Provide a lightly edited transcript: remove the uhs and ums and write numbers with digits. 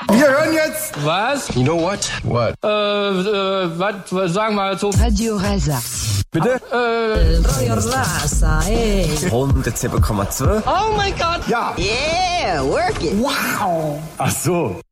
Wir hören jetzt. Was? You know what? What? Was sagen wir so? Radio Rasa. Bitte? Radio Rasa, ey. 107,2. Oh mein Gott. Ja. Yeah, work it. Wow. Ach so.